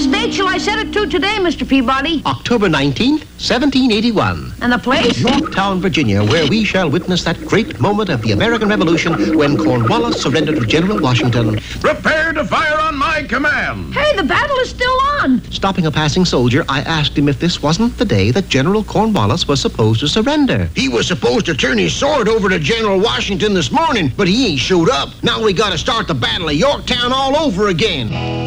Whose date shall I set it to today, Mr. Peabody? October 19th, 1781. And the place? Yorktown, Virginia, where we shall witness that great moment of the American Revolution when Cornwallis surrendered to General Washington. Prepare to fire on my command. Hey, the battle is still on. Stopping a passing soldier, I asked him if this wasn't the day that General Cornwallis was supposed to surrender. He was supposed to turn his sword over to General Washington this morning, but he ain't showed up. Now we gotta start the Battle of Yorktown all over again.